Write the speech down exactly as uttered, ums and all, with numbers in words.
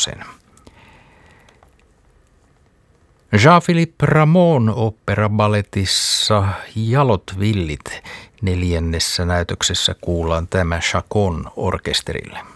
Lepposen. Jean-Philippe Rameau'n oopperaballetissa Jalot villit neljännessä näytöksessä kuullaan tämä Chaconne orkesterille.